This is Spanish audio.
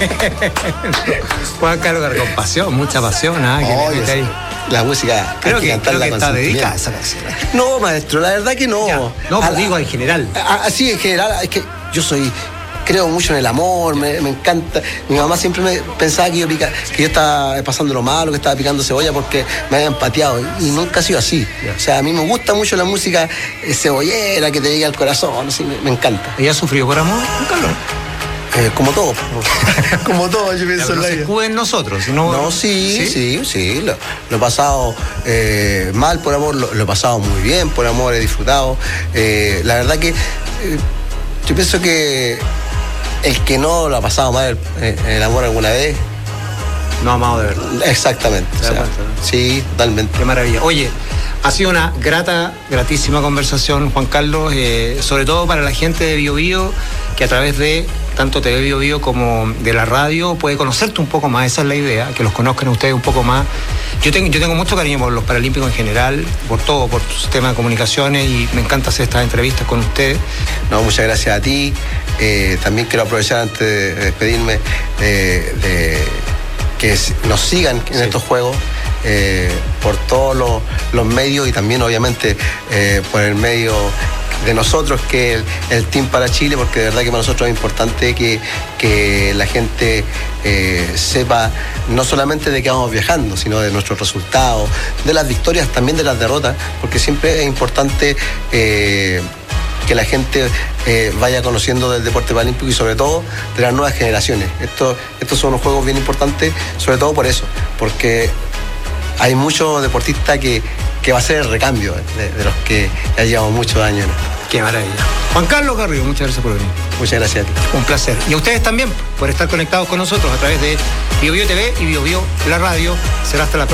Juan Carlos, con pasión, mucha pasión, Oye, la música creo hay que cantarla que con está sentimiento. dedicada a esa canción. No, maestro, la verdad que no. Ya. No, pues digo en general. Sí, en general, es que yo creo mucho en el amor, me encanta. Mi mamá siempre me pensaba que yo estaba pasando lo malo, que estaba picando cebolla porque me habían pateado. Y nunca ha sido así. Yeah. O sea, a mí me gusta mucho la música cebollera, que te llegue al corazón. Así, me encanta. ¿Ella sufrió por amor, Juan Carlos? Como todo. Como todo, yo pienso en No la se vida. escude en nosotros. No, Sí. Lo he pasado mal por amor, lo he pasado muy bien por amor, he disfrutado. La verdad que yo pienso que el que no lo ha pasado mal el amor alguna vez. No, amado de verdad. Exactamente. ¿Te das cuenta, no? Sí, totalmente. Qué maravilla. Oye, ha sido una gratísima conversación, Juan Carlos, sobre todo para la gente de Bio Bio, que a través de tanto TV Bio Bio como de la radio puede conocerte un poco más. Esa es la idea, que los conozcan ustedes un poco más. Yo tengo mucho cariño por los paralímpicos en general, por todo, por tu sistema de comunicaciones, y me encanta hacer estas entrevistas con ustedes. No, muchas gracias a ti. También quiero aprovechar antes de despedirme de que nos sigan en estos juegos por todos los medios y también obviamente por el medio de nosotros, que es el Team para Chile, porque de verdad que para nosotros es importante que la gente sepa no solamente de qué vamos viajando, sino de nuestros resultados, de las victorias, también de las derrotas, porque siempre es importante que la gente vaya conociendo del deporte paralímpico y sobre todo de las nuevas generaciones. Estos son unos juegos bien importantes, sobre todo por eso, porque hay muchos deportistas que va a ser el recambio de los que ya llevamos muchos años. Qué maravilla. Juan Carlos Garrido, muchas gracias por venir. Muchas gracias a ti. Un placer. Y a ustedes también por estar conectados con nosotros a través de Bio Bio TV y Bio Bio la radio. Será hasta la próxima.